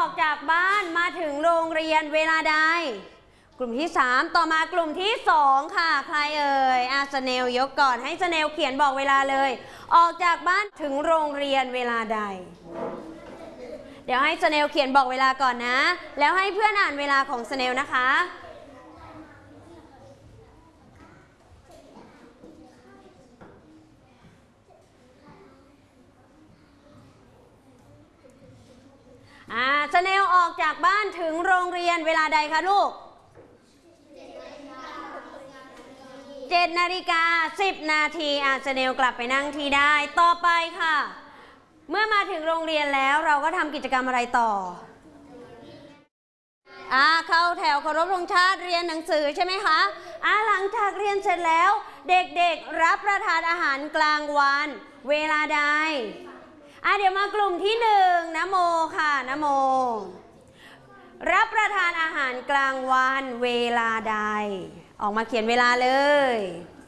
อกจากบ้านมาถึงโรงเรียนเวลาใดกลุ่มที่3ต่อมากลุ่มที่2ค่ะใครเอ่ยสเนลยกก่อนให้สเนลเขียนบอกเวลาเลยออกจากบ้านถึงโรงเรียนเวลาใดเดี๋ยวให้สเนลเขียนบอกเวลาก่อนนะแล้วให้เพื่อนอ่านเวลาของสเนลนะคะสเนลออกจากบ้านถึงโรงเรียนเวลาใดคะลูก7 นาฬิกา 10 นาทีสเนลกลับไปนั่งที่ได้ต่อไปค่ะเมื่อมาถึงโรงเรียนแล้วเราก็ทำกิจกรรมอะไรต่อเข้าแถวเคารพธงชาติเรียนหนังสือใช่ไหมคะหลังจากเรียนเสร็จแล้วเด็กๆรับประทานอาหารกลางวันเวลาใดเดี๋ยวมากลุ่มที่1นะโมค่ะนะโมรับประทานอาหารกลางวันเวลาใดออกมาเขียนเวลาเลย